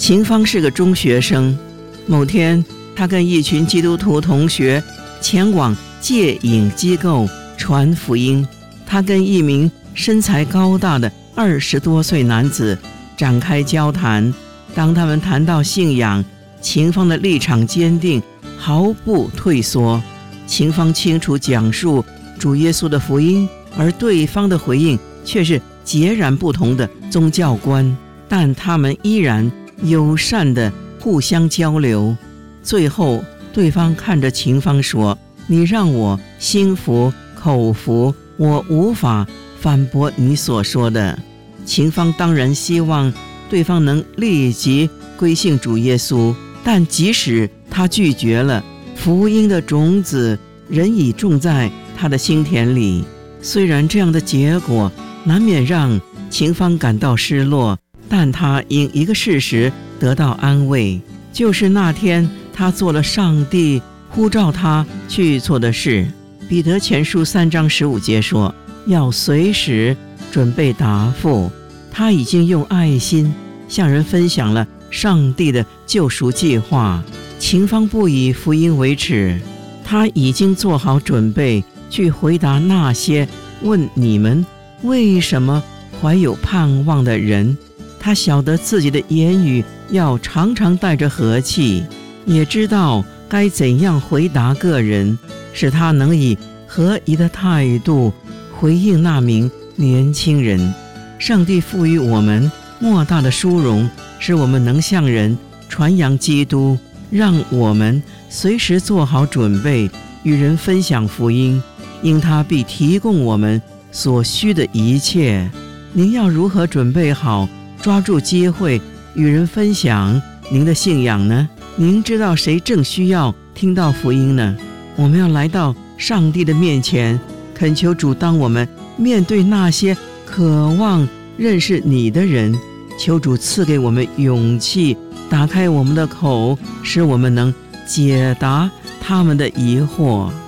秦芳是个中学生，某天他跟一群基督徒同学前往戒瘾机构传福音。他跟一名身材高大的20多岁男子展开交谈。当他们谈到信仰，秦芳的立场坚定，毫不退缩。秦芳清楚讲述主耶稣的福音，而对方的回应却是截然不同的宗教观，但他们依然友善地互相交流。最后对方看着秦芳说：你让我心服口服，我无法反驳你所说的。秦芳当然希望对方能立即归信主耶稣，但即使他拒绝了，福音的种子仍已种在他的心田里。虽然这样的结果难免让秦芳感到失落，但他因一个事实得到安慰，就是那天他做了上帝呼召他去做的事。彼得前书3章15节说，要随时准备答复。他已经用爱心向人分享了上帝的救赎计划。秦芳不以福音为耻，他已经做好准备去回答那些问你们为什么怀有盼望的人。他晓得自己的言语要常常带着和气，也知道该怎样回答个人，使他能以合宜的态度回应那名年轻人。上帝赋予我们莫大的殊荣，使我们能向人传扬基督，让我们随时做好准备与人分享福音，因他必提供我们所需的一切。您要如何准备好抓住机会与人分享您的信仰呢？您知道谁正需要听到福音呢？我们要来到上帝的面前，恳求主当我们面对那些渴望认识你的人，求主赐给我们勇气，打开我们的口，使我们能解答他们的疑惑。